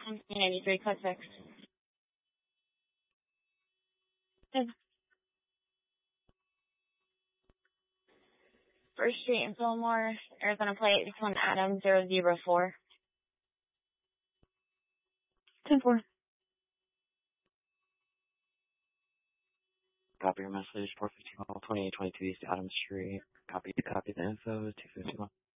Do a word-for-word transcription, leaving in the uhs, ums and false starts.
ninety-three, code six. Good. First Street in Fillmore, Arizona plate, this one Adam zero zero four. ten four. Copy your message, four fifty-one, twenty-eight twenty-two East Adams Street. Copy, copy the info, two fifty-one.